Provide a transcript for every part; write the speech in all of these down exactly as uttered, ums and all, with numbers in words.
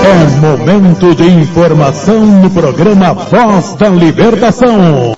É momento de informação no programa Voz da Libertação.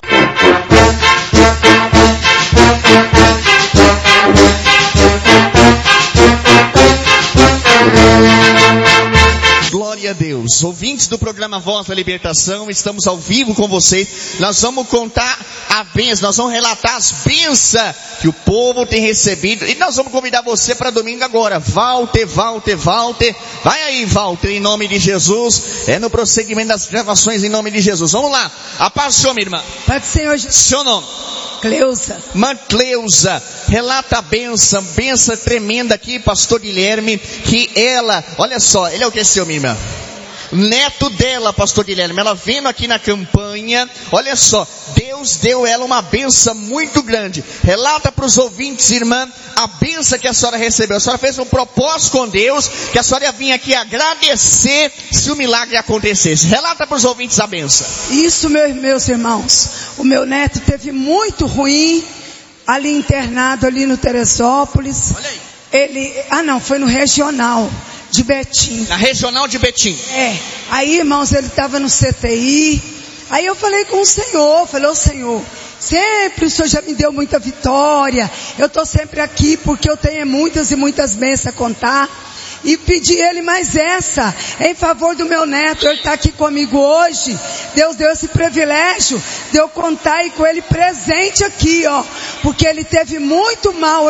Glória a Deus. Ouvintes do programa Voz da Libertação, estamos ao vivo com vocês. Nós vamos contar a bênção, nós vamos relatar as bênçãos que o povo tem recebido. E nós vamos convidar você para domingo agora. Walter, Walter, Walter. Vai aí, Walter, em nome de Jesus. É no prosseguimento das gravações em nome de Jesus. Vamos lá. A paz do Senhor, minha irmã. Paz do Senhor Jesus. Seu nome? Cleusa. Irmã Cleusa, relata a bênção, bênção tremenda aqui, pastor Guilherme, que ela, olha só, ele é o que, seu, minha irmã? Neto dela, pastor Guilherme, ela vindo aqui na campanha, olha só, Deus deu ela uma benção muito grande. Relata para os ouvintes, irmã, a benção que a senhora recebeu. A senhora fez um propósito com Deus, que a senhora ia vir aqui agradecer se o milagre acontecesse. Relata para os ouvintes a benção. Isso, meus, meus irmãos, o meu neto teve muito ruim, ali internado, ali no Teresópolis. Olha aí. Ele, ah não, foi no regional de Betim. Na regional de Betim. É, aí irmãos, ele estava no C T I, aí eu falei com o Senhor, falei, ô Senhor, sempre o Senhor já me deu muita vitória, eu estou sempre aqui porque eu tenho muitas e muitas bênçãos a contar, e pedi ele mais essa, em favor do meu neto, ele está aqui comigo hoje, Deus deu esse privilégio de eu contar e com ele presente aqui, ó, porque ele teve muito mal.